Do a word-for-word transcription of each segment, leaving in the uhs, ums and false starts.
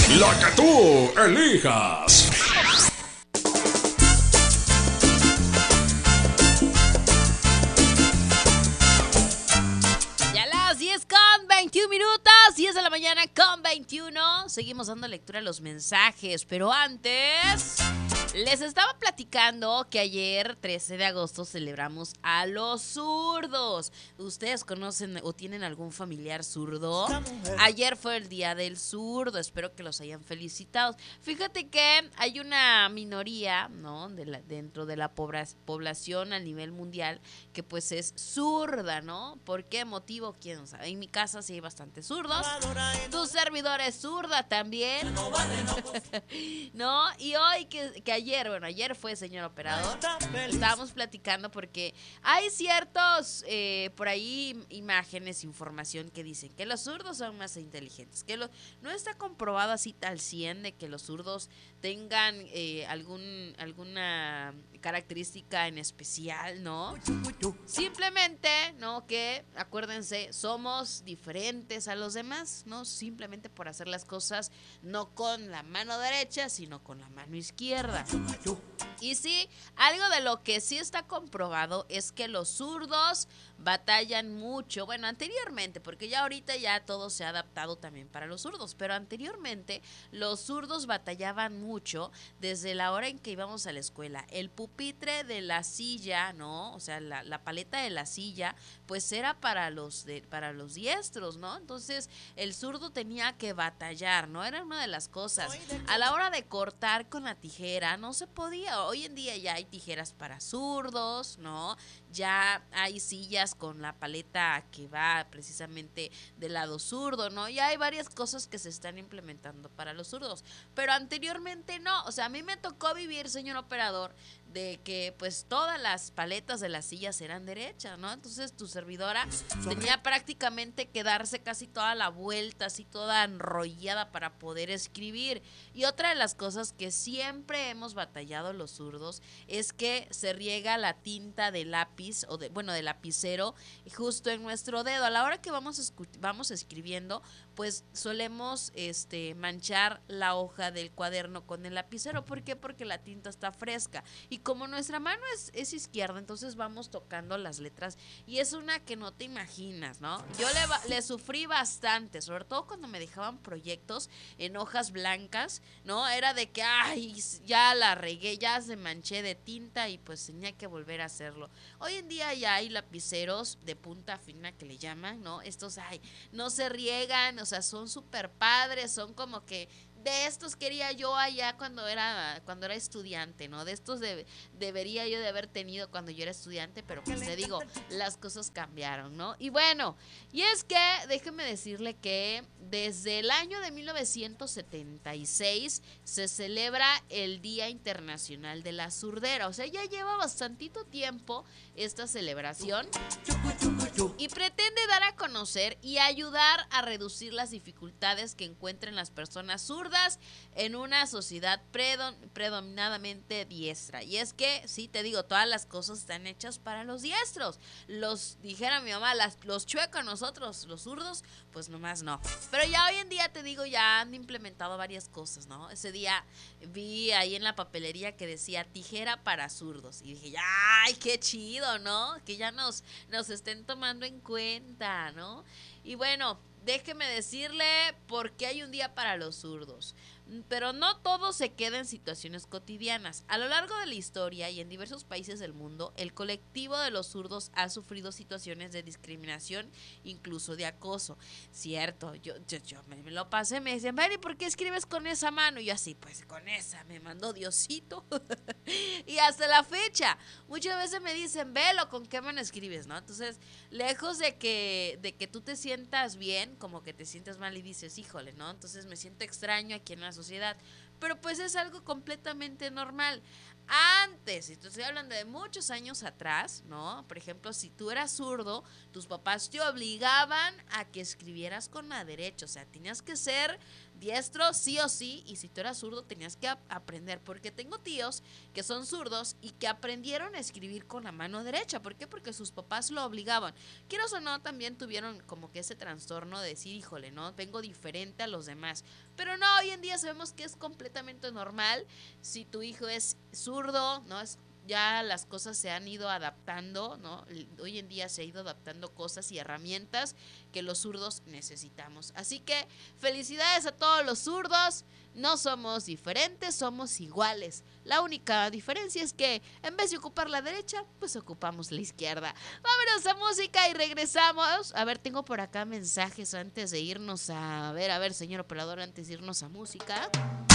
La que tú elijas. Ya las diez con veintiún minutos, diez de la mañana con veintiuno. Seguimos dando lectura a los mensajes, pero antes les estaba platicando que ayer, trece de agosto, celebramos a los zurdos. ¿Ustedes conocen o tienen algún familiar zurdo? Ayer fue el día del zurdo, espero que los hayan felicitado. Fíjate que hay una minoría, ¿no? De la, dentro de la pobra, población a nivel mundial que pues es zurda, ¿no? ¿Por qué motivo? ¿Quién sabe? En mi casa sí hay bastantes zurdos. Tu servidor es zurda también. ¿No? Y hoy que, que ayer, bueno, ayer fue señor operador, estábamos platicando porque hay ciertos, eh, por ahí, imágenes, información que dicen que los zurdos son más inteligentes, que lo, no está comprobado así al cien de que los zurdos tengan eh, algún, alguna característica en especial, ¿no? Simplemente, ¿no? Que, acuérdense, somos diferentes a los demás, ¿no? Simplemente por hacer las cosas no con la mano derecha, sino con la mano izquierda. Y sí, algo de lo que sí está comprobado es que los zurdos batallan mucho. Bueno, anteriormente, porque ya ahorita ya todo se ha adaptado también para los zurdos, pero anteriormente los zurdos batallaban mucho desde la hora en que íbamos a la escuela. El pupitre de la silla, ¿no? O sea, la, la paleta de la silla, pues era para los, de, para los diestros, ¿no? Entonces, el zurdo tenía que batallar, ¿no? Era una de las cosas. A la hora de cortar con la tijera, no se podía. Hoy en día ya hay tijeras para zurdos, ¿no? Ya hay sillas con la paleta que va precisamente del lado zurdo, ¿no? Ya hay varias cosas que se están implementando para los zurdos, pero anteriormente no. O sea, a mí me tocó vivir, señor operador, de que pues todas las paletas de las sillas eran derechas, ¿no? Entonces tu servidora tenía prácticamente que darse casi toda la vuelta, así toda enrollada para poder escribir. Y otra de las cosas que siempre hemos batallado los zurdos es que se riega la tinta de lápiz, o de, bueno, de lapicero, justo en nuestro dedo. A la hora que vamos, escu- vamos escribiendo, pues solemos este, manchar la hoja del cuaderno con el lapicero. ¿Por qué? Porque la tinta está fresca. Y como nuestra mano es, es izquierda, entonces vamos tocando las letras. Y es una que no te imaginas, ¿no? Yo le, le sufrí bastante, sobre todo cuando me dejaban proyectos en hojas blancas, ¿no? Era de que, ay, ya la regué, ya se manché de tinta y pues tenía que volver a hacerlo. Hoy en día ya hay lapiceros de punta fina que le llaman, ¿no? Estos, ay, no se riegan, o sea, son súper padres, son como que de estos quería yo allá cuando era cuando era estudiante, ¿no? De estos de, debería yo de haber tenido cuando yo era estudiante, pero pues te digo, las cosas cambiaron, ¿no? Y bueno, y es que déjeme decirle que desde el año de mil novecientos setenta y seis se celebra el Día Internacional de la Surdera, o sea, ya lleva bastantito tiempo esta celebración y pretende dar a conocer y ayudar a reducir las dificultades que encuentren las personas zurdas en una sociedad predom- predominadamente diestra. Y es que, sí, te digo, todas las cosas están hechas para los diestros. Los, dijera mi mamá, las, los chuecos nosotros, los zurdos, pues nomás no. Pero ya hoy en día, te digo, ya han implementado varias cosas, ¿no? Ese día vi ahí en la papelería que decía tijera para zurdos. Y dije, ¡ay, qué chido!, ¿no? Que ya nos, nos estén tomando en cuenta, ¿no? Y bueno, déjeme decirle por qué hay un día para los zurdos. Pero no todo se queda en situaciones cotidianas. A lo largo de la historia y en diversos países del mundo, el colectivo de los zurdos ha sufrido situaciones de discriminación, incluso de acoso. Cierto, yo, yo, yo me, me lo pasé, me decían, Mary, ¿por qué escribes con esa mano? Y yo así, pues con esa, me mandó Diosito. Y hasta la fecha, muchas veces me dicen, velo, ¿con qué mano escribes? ¿No? Entonces, lejos de que, de que tú te sientas bien, como que te sientas mal y dices, híjole, ¿no? Entonces me siento extraño aquí en la sociedad, pero pues es algo completamente normal. Antes, y te estoy hablando de muchos años atrás, ¿no? Por ejemplo, si tú eras zurdo, tus papás te obligaban a que escribieras con la derecha, o sea, tenías que ser diestro sí o sí, y si tú eras zurdo tenías que ap- aprender, porque tengo tíos que son zurdos y que aprendieron a escribir con la mano derecha. ¿Por qué? Porque sus papás lo obligaban. Quieras o no, también tuvieron como que ese trastorno de decir, híjole, ¿no? Vengo diferente a los demás. Pero no, hoy en día sabemos que es completamente normal. Si tu hijo es zurdo, ¿no? Es ya las cosas se han ido adaptando, ¿no? Hoy en día se ha ido adaptando cosas y herramientas que los zurdos necesitamos. Así que felicidades a todos los zurdos. No somos diferentes, somos iguales. La única diferencia es que en vez de ocupar la derecha, pues ocupamos la izquierda. Vámonos a música y regresamos. A ver, tengo por acá mensajes antes de irnos a... A ver, a ver, señor operador, antes de irnos a música.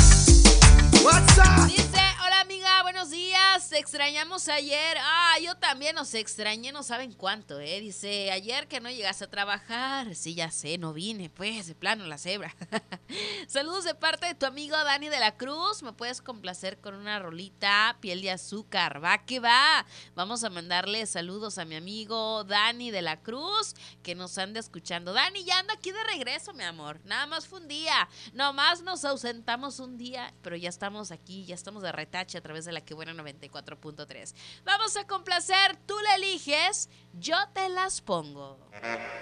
Dice, hola amiga, buenos días, te extrañamos ayer. Ah, yo también os extrañé, no saben cuánto, eh. Dice, ayer que no llegaste a trabajar. Sí, ya sé, no vine, pues, de plano la cebra. Saludos de parte de tu amigo Dani de la Cruz. ¿Me puedes complacer con una rolita? Piel de azúcar, va que va. Vamos a mandarle saludos a mi amigo Dani de la Cruz, que nos anda escuchando. Dani, ya anda aquí de regreso, mi amor. Nada más fue un día, nomás nos ausentamos un día, pero ya estamos aquí, ya estamos de retache a través de la Que Buena noventa y cuatro punto tres. Vamos a complacer, tú la eliges, yo te las pongo.